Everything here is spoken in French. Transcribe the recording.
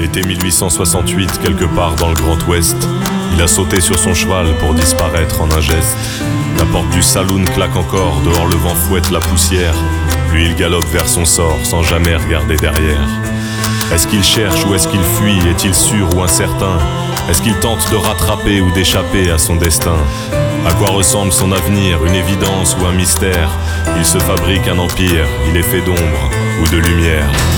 Été 1868, quelque part dans le Grand Ouest, il a sauté sur son cheval pour disparaître en un geste. La porte du saloon claque encore, dehors le vent fouette la poussière. Lui il galope vers son sort sans jamais regarder derrière. Est-ce qu'il cherche ou est-ce qu'il fuit? Est-il sûr ou incertain? Est-ce qu'il tente de rattraper ou d'échapper à son destin? À quoi ressemble son avenir? Une évidence ou un mystère? Il se fabrique un empire, il est fait d'ombre ou de lumière.